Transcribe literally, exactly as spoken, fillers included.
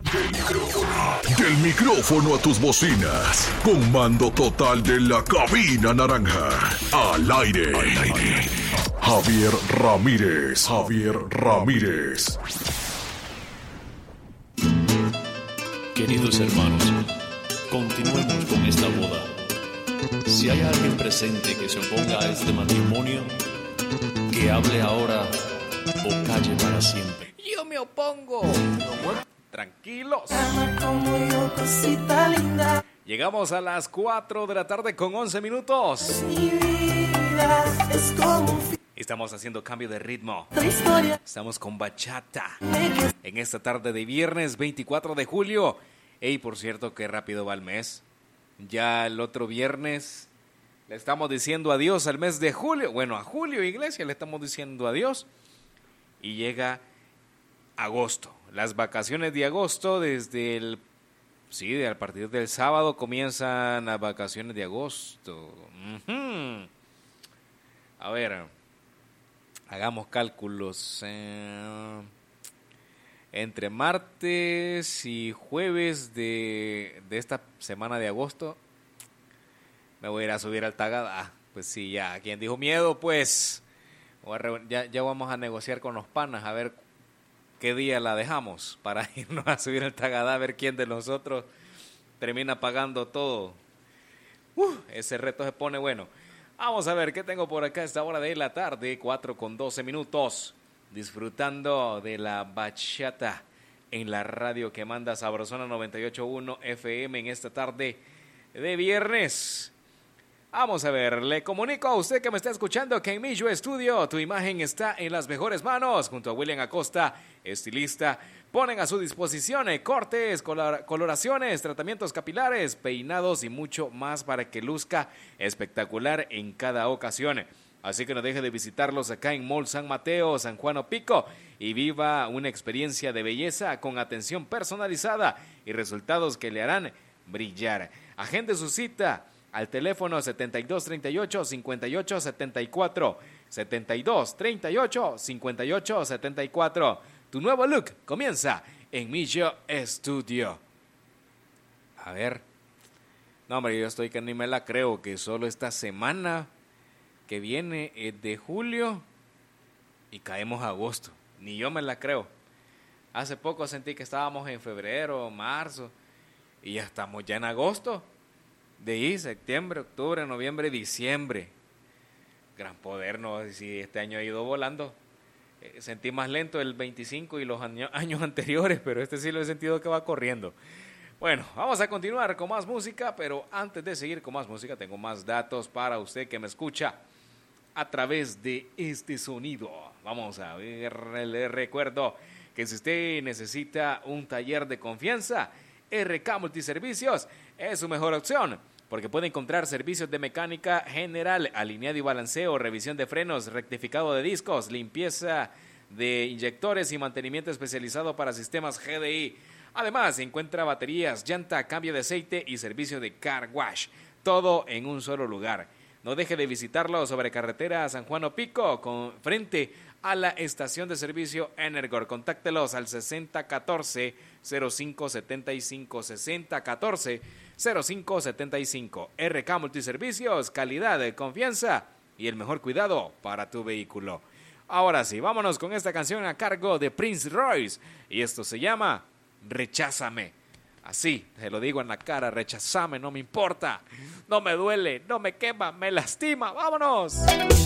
Del micrófono, del micrófono a tus bocinas. Con mando total de la cabina naranja. Al aire. Al aire. Javier Ramírez. Javier Ramírez. Queridos hermanos, continuemos con esta boda. Si hay alguien presente que se oponga a este matrimonio, que hable ahora o calle para siempre. Yo me opongo. Tranquilos. Llegamos a las cuatro de la tarde con once minutos. Estamos haciendo cambio de ritmo. Estamos con bachata en esta tarde de viernes veinticuatro de julio. Ey, por cierto, qué rápido va el mes. Ya el otro viernes le estamos diciendo adiós al mes de julio. Bueno, a julio, iglesia, le estamos diciendo adiós. Y llega agosto. Las vacaciones de agosto, desde el... Sí, a partir del sábado comienzan las vacaciones de agosto. Uh-huh. A ver, hagamos cálculos. Eh, entre martes y jueves de, de esta semana de agosto, me voy a ir a subir al Tagada. Ah, pues sí, ya. ¿Quién dijo miedo? Pues ya, ya vamos a negociar con los panas a ver qué día la dejamos para irnos a subir al Tagada, a ver quién de nosotros termina pagando todo. Uh, ese reto se pone bueno. Vamos a ver qué tengo por acá a esta hora de la tarde, cuatro con doce minutos. Disfrutando de la bachata en la radio que manda Sabrosona noventa y ocho punto uno F M en esta tarde de viernes. Vamos a ver, le comunico a usted que me está escuchando que en Millo Estudio tu imagen está en las mejores manos. Junto a William Acosta, estilista, ponen a su disposición cortes, color, coloraciones, tratamientos capilares, peinados y mucho más para que luzca espectacular en cada ocasión. Así que no deje de visitarlos acá en Mall San Mateo, San Juan Opico y viva una experiencia de belleza con atención personalizada y resultados que le harán brillar. Agende su cita al teléfono setenta y dos treinta y ocho cincuenta y ocho setenta y cuatro, setenta y dos treinta y ocho cincuenta y ocho setenta y cuatro. Tu nuevo look comienza en Millo Studio. A ver, no hombre, yo estoy que ni me la creo que solo esta semana que viene es de julio y caemos a agosto. Ni yo me la creo. Hace poco sentí que estábamos en febrero, marzo y ya estamos ya en agosto. De ahí, septiembre, octubre, noviembre, diciembre. Gran poder, ¿no? Si este año ha ido volando. Eh, sentí más lento el veinticinco y los año, años anteriores, pero este sí lo he sentido que va corriendo. Bueno, vamos a continuar con más música, pero antes de seguir con más música, tengo más datos para usted que me escucha a través de este sonido. Vamos a ver, le recuerdo que si usted necesita un taller de confianza, R K Multiservicios es su mejor opción, porque puede encontrar servicios de mecánica general, alineado y balanceo, revisión de frenos, rectificado de discos, limpieza de inyectores y mantenimiento especializado para sistemas G D I. Además, encuentra baterías, llanta, cambio de aceite y servicio de car wash, todo en un solo lugar. No deje de visitarlo sobre carretera San Juan Opico, con, frente a la estación de servicio Energor. Contáctelos al sesenta catorce cero cinco setenta y cinco, sesenta catorce cero cinco setenta y cinco. R K Multiservicios, calidad, confianza y el mejor cuidado para tu vehículo. Ahora sí, vámonos con esta canción a cargo de Prince Royce y esto se llama Recházame. Así, se lo digo en la cara, recházame, no me importa, no me duele, no me quema, me lastima, ¡vámonos!